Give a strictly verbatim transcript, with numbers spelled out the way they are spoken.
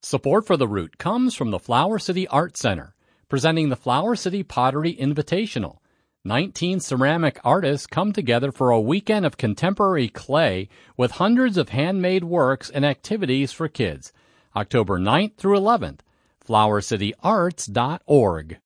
Support for the route comes from the Flower City Art Center, presenting the Flower City Pottery Invitational. nineteen ceramic artists come together for a weekend of contemporary clay with hundreds of handmade works and activities for kids. October ninth through eleventh. flower city arts dot org